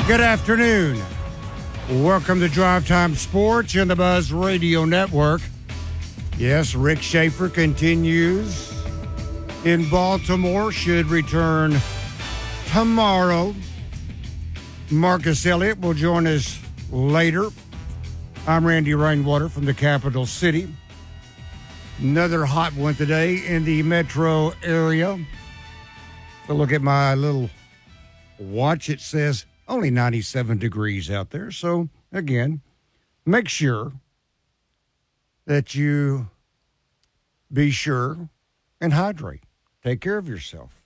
Good afternoon. Welcome to Drive Time Sports and the Buzz Radio Network. Yes, Rick Schaefer continues in Baltimore, should return tomorrow. Marcus Elliott will join us later. I'm Randy Rainwater from the capital city. Another hot one today in the metro area. So look at my little watch. It says only 97 degrees out there. So, again, make sure that you be sure and hydrate. Take care of yourself.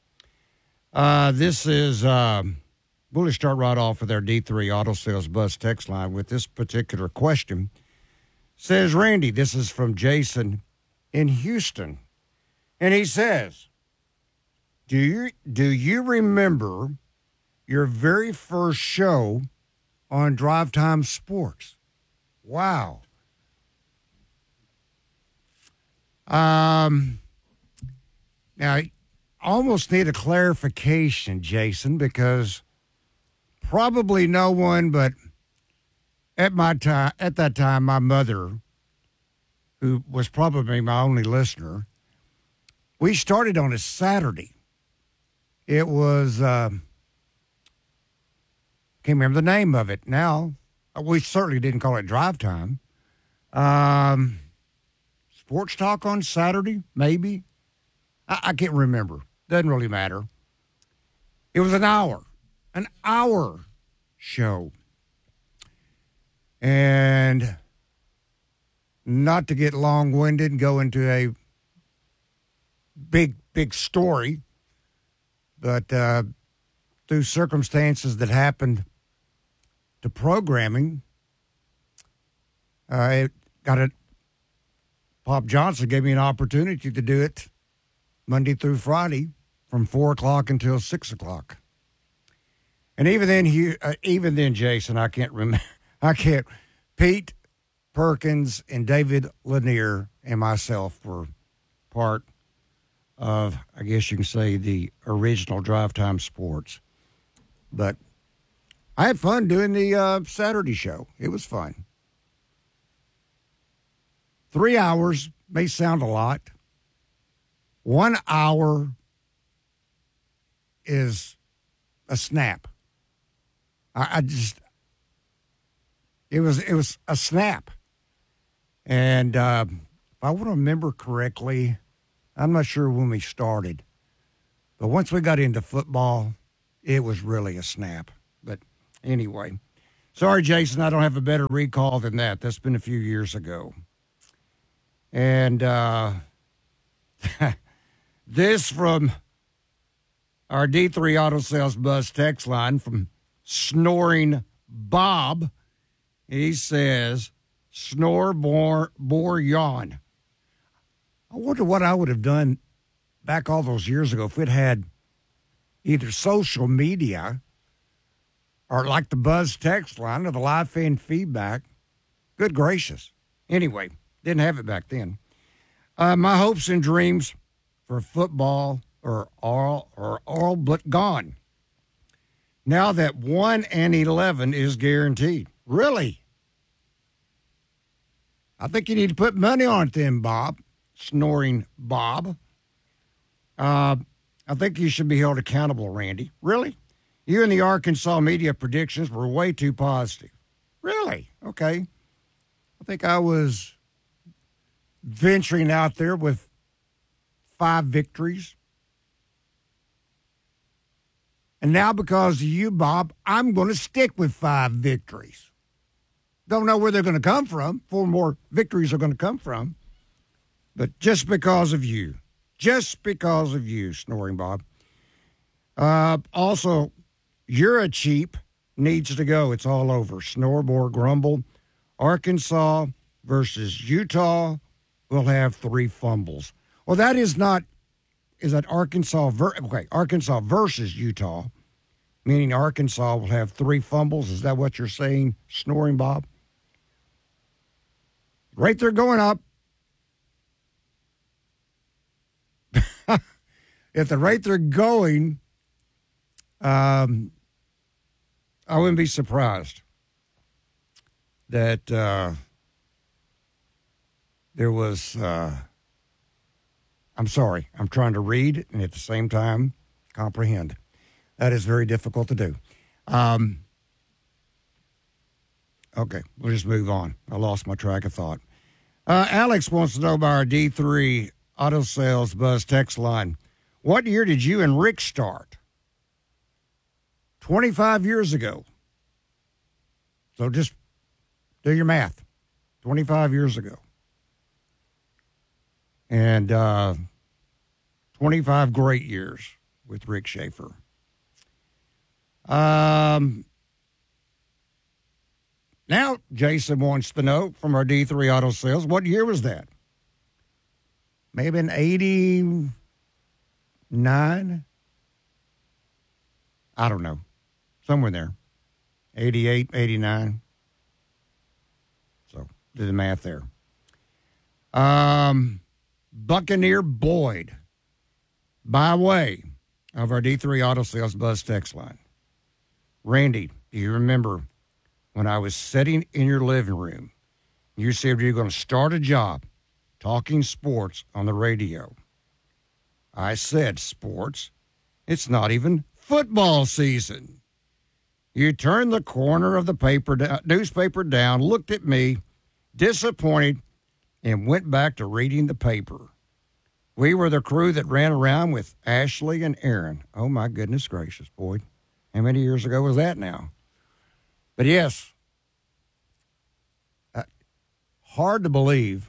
This is, we'll just start right off with our D3 Auto Sales Buzz text line with this particular question. Says, Randy, this is from Jason in Houston. And he says, do you remember your very first show on Drive Time Sports? Wow. Now, I almost need a clarification, Jason, because probably no one but at that time, my mother, who was probably my only listener, we started on a Saturday. It was, can't remember the name of it now. We certainly didn't call it Drive Time. Sports Talk on Saturday, maybe. I can't remember. Doesn't really matter. It was an hour show. And not to get long-winded and go into a big story, but through circumstances that happened to programming, Pop Johnson gave me an opportunity to do it Monday through Friday from 4 o'clock until 6 o'clock. And even then, Jason, I can't. Pete Perkins and David Lanier and myself were part of, I guess you can say, the original Drive Time Sports. But I had fun doing the Saturday show. It was fun. 3 hours may sound a lot. 1 hour is a snap. It was a snap. And if I want to remember correctly, I'm not sure when we started, but once we got into football, it was really a snap. But anyway, sorry, Jason, I don't have a better recall than that. That's been a few years ago. And this from our D3 Auto Sales Buzz text line from Snoring Bob. He says, snore, bore, yawn. I wonder what I would have done back all those years ago if it had either social media or like the Buzz text line or the live fan feedback. Good gracious. Anyway, didn't have it back then. My hopes and dreams for football are all but gone. Now that 1-11 is guaranteed. Really? I think you need to put money on it then, Bob. Snoring Bob. I think you should be held accountable, Randy. Really? You and the Arkansas media predictions were way too positive. Really? Okay. I think I was venturing out there with 5 victories. And now because of you, Bob, I'm going to stick with 5 victories. Don't know where they're going to come from. 4 more victories are going to come from. But just because of you. Snoring Bob. Also, you're a cheap. Needs to go. It's all over. Snore, bore, grumble. Arkansas versus Utah will have 3 fumbles. Well, that is not. Is that Arkansas? Arkansas versus Utah, meaning Arkansas will have 3 fumbles. Is that what you're saying, Snoring Bob? Right there going up. At the rate they're going, I wouldn't be surprised that there was. I'm sorry. I'm trying to read and at the same time comprehend. That is very difficult to do. Okay, we'll just move on. I lost my track of thought. Alex wants to know about our D3 Auto Sales Buzz text line. What year did you and Rick start? 25 years ago. So just do your math. 25 years ago. And 25 great years with Rick Schaefer. Now, Jason wants to know from our D3 Auto Sales, what year was that? Maybe in 89? I don't know. Somewhere there. 88, 89. So, do the math there. Buccaneer Boyd, by way of our D3 Auto Sales Buzz text line. Randy, do you remember when I was sitting in your living room, you said you were going to start a job talking sports on the radio? I said, sports? It's not even football season. You turned the corner of the newspaper down, looked at me, disappointed, and went back to reading the paper. We were the crew that ran around with Ashley and Aaron. Oh, my goodness gracious, Boyd. How many years ago was that now? But yes, hard to believe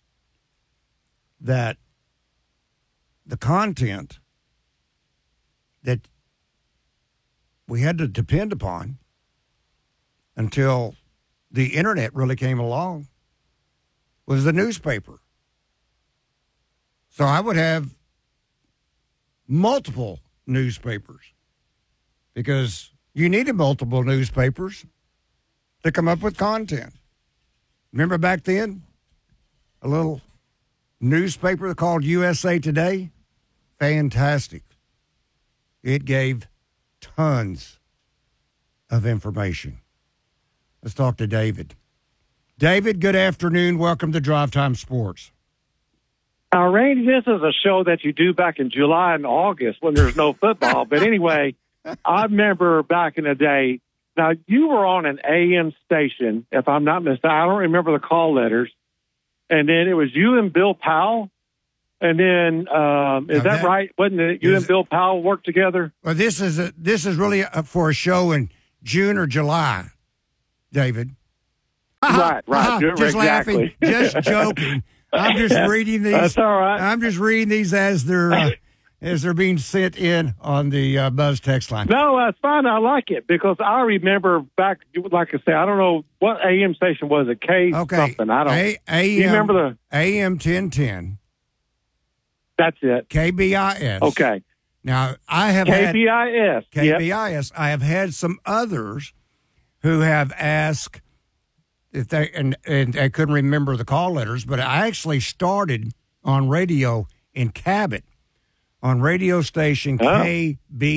that the content that we had to depend upon until the internet really came along was the newspaper. So I would have multiple newspapers because you needed multiple newspapers to come up with content. Remember back then, a little newspaper called USA Today? Fantastic. It gave tons of information. Let's talk to David. David, good afternoon. Welcome to Drive Time Sports. Randy, this is a show that you do back in July and August when there's no football. But anyway, I remember back in the day. Now, you were on an AM station, if I'm not mistaken. I don't remember the call letters. And then it was you and Bill Powell. And then, is that right? Wasn't it you and Bill Powell worked together? Well, this is really for a show in June or July, David. Right. Just exactly. Laughing, just joking. I'm just reading these. That's all right. I'm just reading these as they're being sent in on the Buzz text line. No, that's fine. I like it because I remember back, like I said, I don't know what AM station was it, something. I don't. You remember the AM 1010? That's it. KBIS. Okay. Now I have KBIS. KBIS. Yep. I have had some others who have asked if they and I couldn't remember the call letters, but I actually started on radio in Cabot on radio station KBOT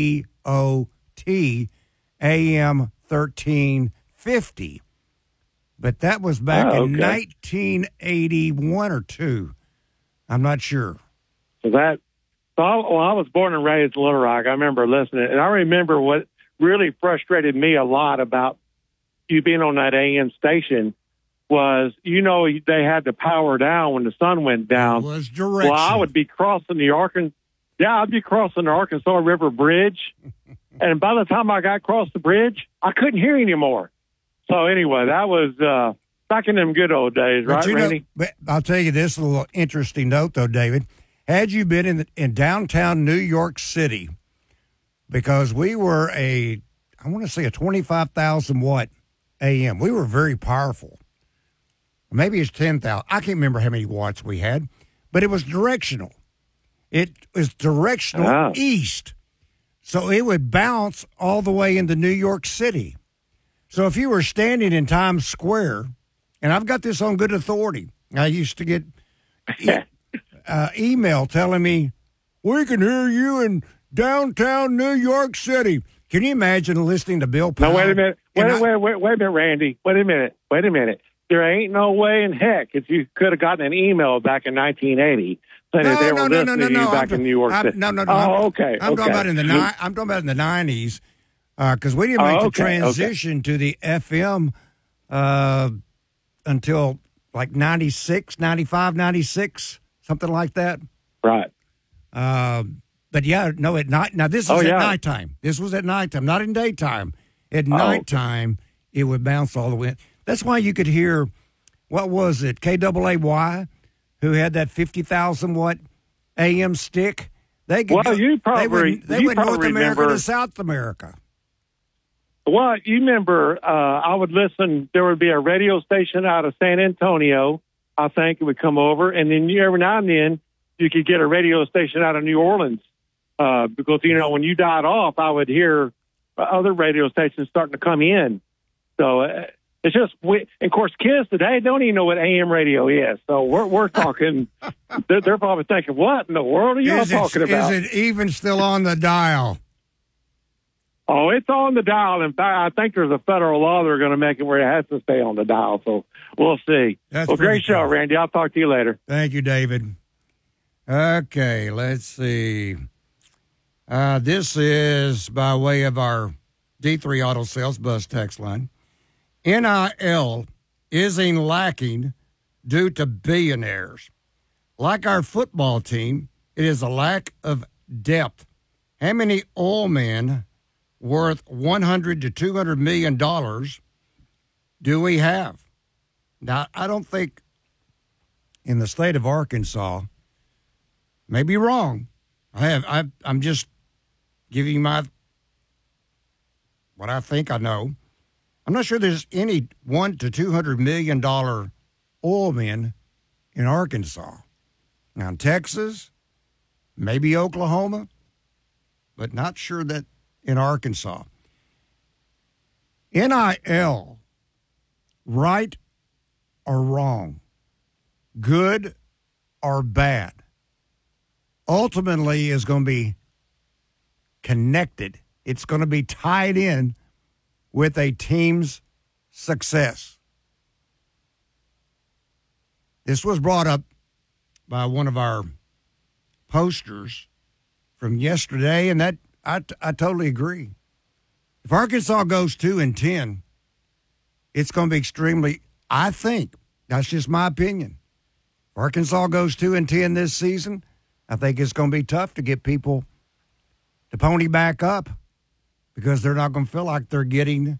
AM 1350. But that was back in 1981 or 2. I'm not sure. I was born and raised in Little Rock. I remember listening, and I remember what really frustrated me a lot about you being on that AM station was, they had to power down when the sun went down. It was direction. Well, I would be crossing I'd be crossing the Arkansas River Bridge, and by the time I got across the bridge, I couldn't hear anymore. So anyway, that was back in them good old days, right, Randy? But I'll tell you this little interesting note, though, David. Had you been in downtown New York City, because we were I want to say a 25,000 watt AM. We were very powerful. Maybe it's 10,000. I can't remember how many watts we had, but it was directional. It was directional east. So it would bounce all the way into New York City. So if you were standing in Times Square, and I've got this on good authority. I used to get email telling me, we can hear you in downtown New York City. Can you imagine listening to Bill Powell? No, wait a minute. Wait a minute, Randy. Wait a minute. There ain't no way in heck if you could have gotten an email back in 1980 saying that they were listening to you back in New York City. No. Oh, okay. I'm talking about in the 90s because we didn't make the transition to the FM until like 96, 95, 96, something like that. Right. But yeah, no, at night. Now this is at nighttime. This was at nighttime, not in daytime. At nighttime, it would bounce all the way. That's why you could hear, what was it, KAAY, who had that 50,000 watt AM stick. They could you probably they went North America remember, to South America. Well, you remember, I would listen. There would be a radio station out of San Antonio. I think it would come over, and then every now and then you could get a radio station out of New Orleans. Because, when you died off, I would hear other radio stations starting to come in. So it's just, of course, kids today don't even know what AM radio is. So we're talking, they're probably thinking, what in the world are you talking about? Is it even still on the dial? Oh, it's on the dial. In fact, I think there's a federal law they're going to make it where it has to stay on the dial. So we'll see. Great show, Randy. I'll talk to you later. Thank you, David. Okay, let's see. This is by way of our D3 Auto Sales Bus text line. NIL isn't lacking due to billionaires. Like our football team, it is a lack of depth. How many oil men worth $100 to $200 million do we have? Now, I don't think in the state of Arkansas, may be wrong. I'm just giving you what I think I know. I'm not sure there's any $100 to $200 million oil men in Arkansas. Now, in Texas, maybe Oklahoma, but not sure that in Arkansas. NIL, right or wrong, good or bad, ultimately is going to be connected. It's going to be tied in with a team's success. This was brought up by one of our posters from yesterday, and that I totally agree. If Arkansas goes 2-10, it's going to be extremely, I think, that's just my opinion. If Arkansas goes 2-10 this season, I think it's going to be tough to get people to pony back up because they're not going to feel like they're getting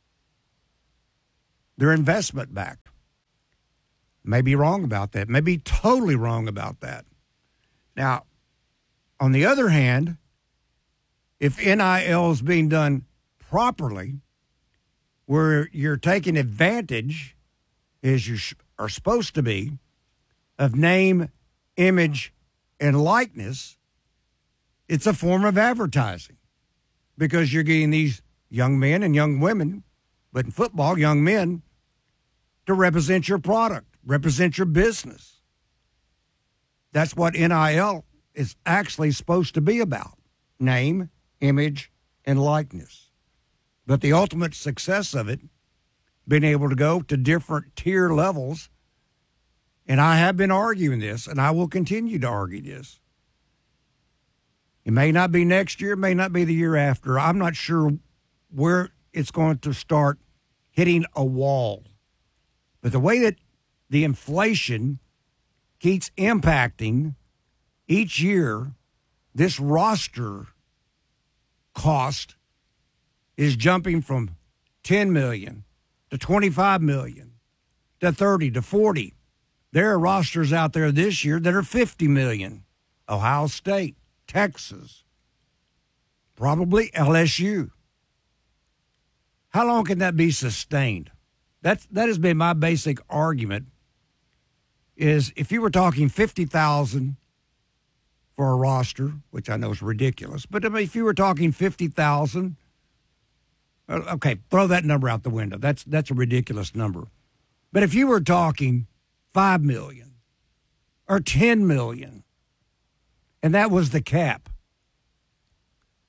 their investment back. Maybe wrong about that. Maybe totally wrong about that. Now, on the other hand, if NIL is being done properly, where you're taking advantage, as you are supposed to be, of name, image, and likeness, it's a form of advertising because you're getting these young men and young women, but in football, young men, to represent your product, represent your business. That's what NIL is actually supposed to be about, name, image, and likeness. But the ultimate success of it, being able to go to different tier levels, and I have been arguing this, and I will continue to argue this. It may not be next year, it may not be the year after. I'm not sure where it's going to start hitting a wall. But the way that the inflation keeps impacting each year, this roster cost is jumping from $10 million to $25 million to $30 to $40. There are rosters out there this year that are $50 million. Ohio State, Texas, probably LSU. How long can that be sustained? That has been my basic argument, is if you were talking $50,000 for a roster, which I know is ridiculous, but if you were talking $50,000, okay, throw that number out the window. That's a ridiculous number. But if you were talking $5 million or $10 million, and that was the cap,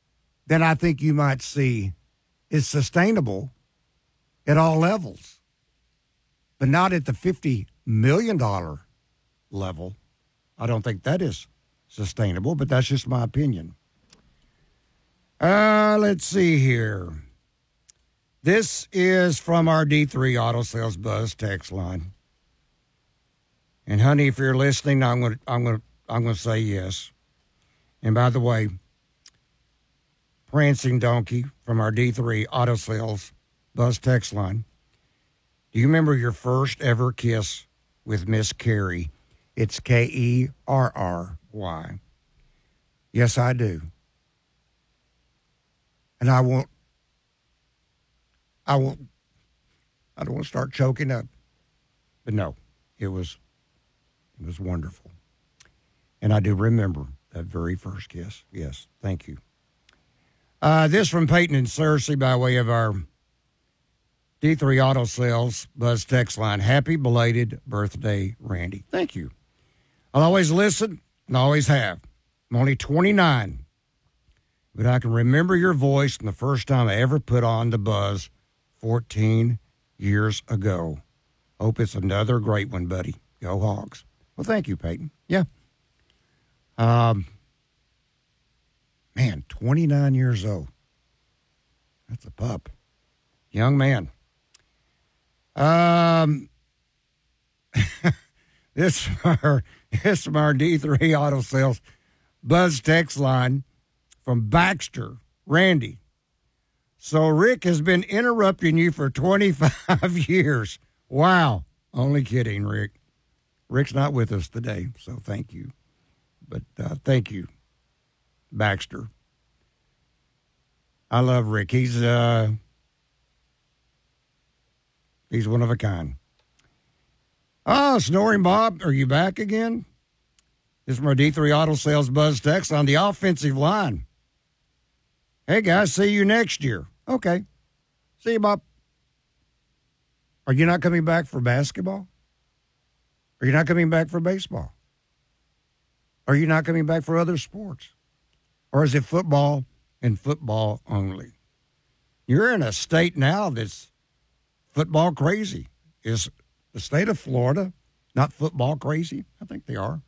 then I think you might see is sustainable at all levels, but not at the $50 million level. I don't think that is sustainable, but that's just my opinion. Let's see here. This is from our D3 Auto Sales Buzz text line. And honey, if you're listening, I'm going to say yes. And by the way, Prancing Donkey from our D3 Auto Sales Buzz text line. Do you remember your first ever kiss with Miss Carrie? It's Kerry. Yes, I do. And I don't want to start choking up. But no, it was wonderful. And I do remember that very first kiss. Yes, thank you. This from Peyton and Cersei by way of our D3 Auto Sales Buzz text line. Happy belated birthday, Randy. Thank you. I'll always listen and always have. I'm only 29, but I can remember your voice from the first time I ever put on the Buzz 14 years ago. Hope it's another great one, buddy. Go Hogs. Well, thank you, Peyton. Yeah. Man, 29 years old. That's a pup. Young man. This from our D3 Auto Sales Buzz text line from Baxter. Randy. So Rick has been interrupting you for 25 years. Wow. Only kidding, Rick. Rick's not with us today, so thank you. But thank you, Baxter. I love Rick. He's one of a kind. Oh, Snoring Bob, are you back again? This is my D3 Auto Sales Buzz text on the offensive line. Hey, guys, see you next year. Okay. See you, Bob. Are you not coming back for basketball? Are you not coming back for baseball? Are you not coming back for other sports? Or is it football and football only? You're in a state now that's football crazy. Is the state of Florida not football crazy? I think they are.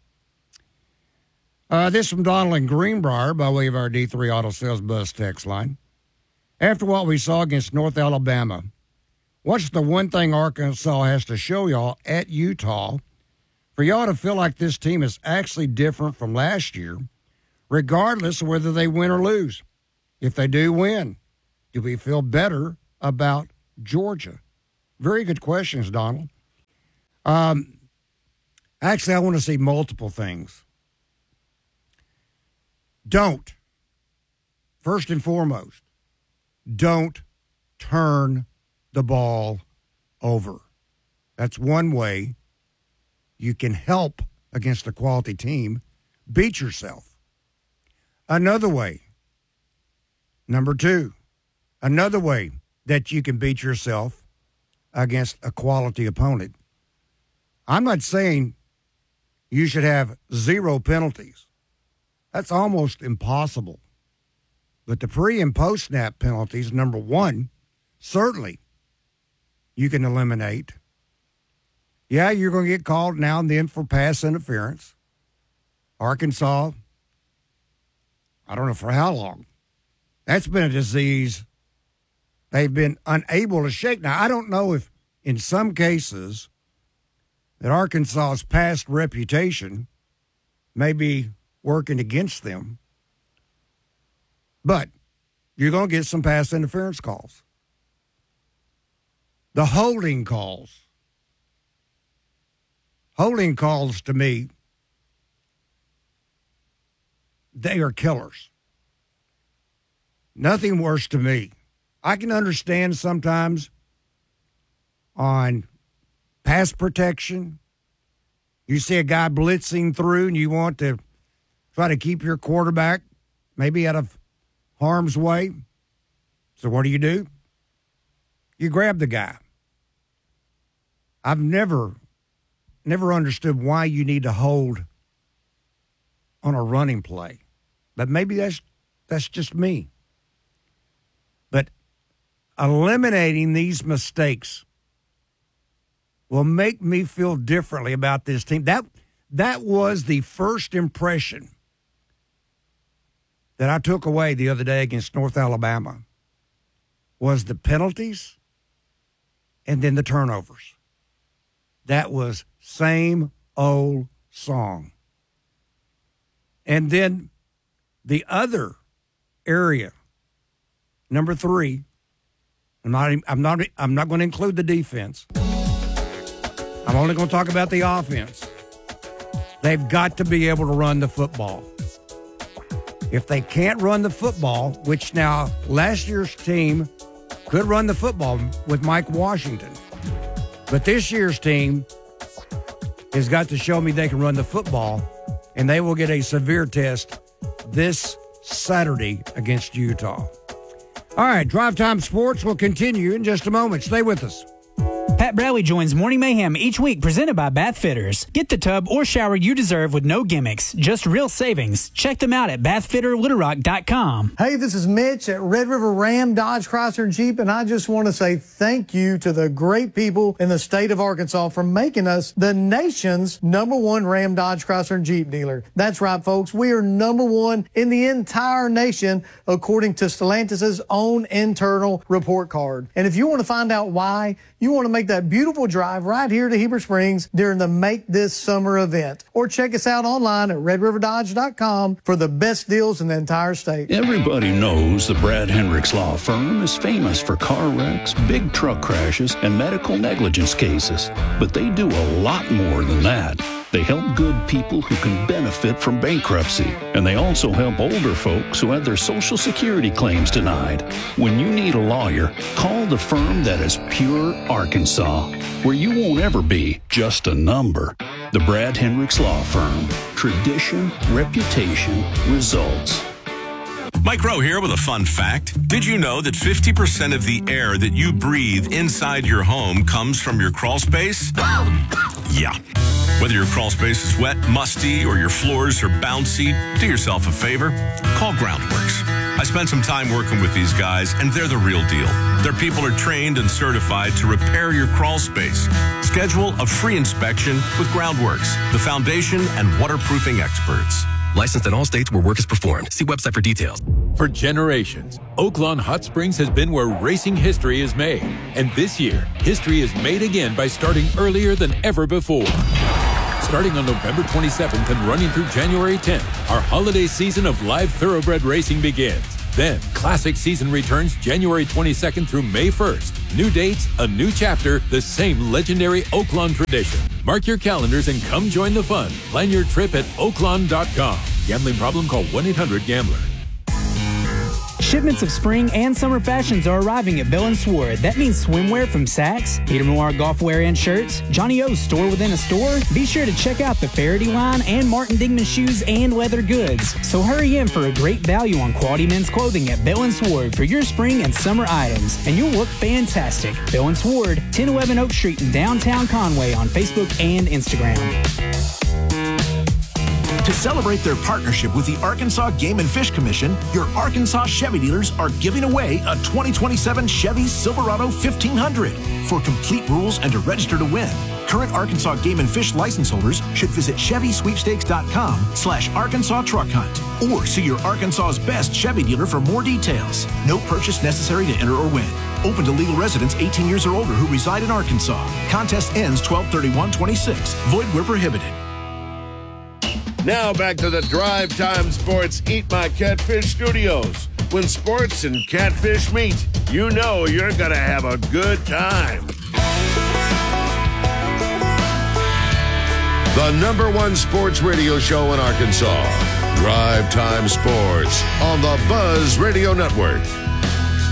This from Donald and Greenbrier by way of our D3 Auto Sales Buzz text line. After what we saw against North Alabama, what's the one thing Arkansas has to show y'all at Utah for y'all to feel like this team is actually different from last year, regardless of whether they win or lose? If they do win, do we feel better about Georgia? Very good questions, Donald. Actually, I want to see multiple things. First and foremost, don't turn the ball over. That's one way you can help against a quality team beat yourself. Another way, number two, another way that you can beat yourself against a quality opponent. I'm not saying you should have 0 penalties. That's almost impossible. But the pre- and post-snap penalties, number one, certainly you can eliminate. Yeah, you're going to get called now and then for pass interference. Arkansas, I don't know for how long. That's been a disease they've been unable to shake. Now, I don't know if in some cases that Arkansas's past reputation may be working against them, but you're going to get some pass interference calls. The holding calls. Holding calls, to me, they are killers. Nothing worse to me. I can understand sometimes on pass protection. You see a guy blitzing through and you want to try to keep your quarterback maybe out of harm's way. So what do? You grab the guy. I've never understood why you need to hold on a running play. But maybe that's just me. eliminating these mistakes will make me feel differently about this team. That was the first impression that I took away the other day against North Alabama, was the penalties and then the turnovers. That was same old song. And then the other area, number 3, I'm not going to include the defense. I'm only going to talk about the offense. They've got to be able to run the football. If they can't run the football, which now last year's team could run the football with Mike Washington, but this year's team has got to show me they can run the football, and they will get a severe test this Saturday against Utah. All right, Drive Time Sports will continue in just a moment. Stay with us. Pat Bradley joins Morning Mayhem each week, presented by Bath Fitters. Get the tub or shower you deserve with no gimmicks, just real savings. Check them out at bathfitterlittlerock.com. Hey, this is Mitch at Red River Ram, Dodge, Chrysler, and Jeep, and I just want to say thank you to the great people in the state of Arkansas for making us the nation's #1 Ram, Dodge, Chrysler, and Jeep dealer. That's right, folks. We are #1 in the entire nation, according to Stellantis' own internal report card. And if you want to find out why, you want to make that beautiful drive right here to Heber Springs during the Make This Summer event. Or check us out online at redriverdodge.com for the best deals in the entire state. Everybody knows the Brad Hendricks Law Firm is famous for car wrecks, big truck crashes, and medical negligence cases. But they do a lot more than that. They help good people who can benefit from bankruptcy. And they also help older folks who had their Social Security claims denied. When you need a lawyer, call the firm that is pure Arkansas, where you won't ever be just a number. The Brad Hendricks Law Firm. Tradition, reputation, results. Mike Rowe here with a fun fact. Did you know that 50% of the air that you breathe inside your home comes from your crawl space? Yeah. Whether your crawl space is wet, musty, or your floors are bouncy, do yourself a favor. Call Groundworks. I spent some time working with these guys, and they're the real deal. Their people are trained and certified to repair your crawl space. Schedule a free inspection with Groundworks, the foundation and waterproofing experts. Licensed in all states where work is performed. See website for details. For generations, Oaklawn Hot Springs has been where racing history is made. And this year, history is made again by starting earlier than ever before. Starting on November 27th and running through January 10th, our holiday season of live thoroughbred racing begins. Then, Classic season returns January 22nd through May 1st. New dates, a new chapter, the same legendary Oaklawn tradition. Mark your calendars and come join the fun. Plan your trip at oaklawn.com. Gambling problem? Call 1-800-GAMBLER. Shipments of spring and summer fashions are arriving at Bill & Sword. That means swimwear from Saks, Peter Noir golf wear and shirts, Johnny O's store within a store. Be sure to check out the Faraday line and Martin Dingman shoes and leather goods. So hurry in for a great value on quality men's clothing at Bill & Sword for your spring and summer items, and you'll look fantastic. Bill & Sword, 1011 Oak Street in downtown Conway on Facebook and Instagram. To celebrate their partnership with the Arkansas Game and Fish Commission, your Arkansas Chevy dealers are giving away a 2027 Chevy Silverado 1500. For complete rules and to register to win, current Arkansas Game and Fish license holders should visit ChevySweepstakes.com/Arkansas Truck Hunt or see your Arkansas's best Chevy dealer for more details. No purchase necessary to enter or win. Open to legal residents 18 years or older who reside in Arkansas. Contest ends 12/31/26. Void where prohibited. Now back to the Drive Time Sports Eat My Catfish studios. When sports and catfish meet, you know you're going to have a good time. The #1 sports radio show in Arkansas. Drive Time Sports on the Buzz Radio Network.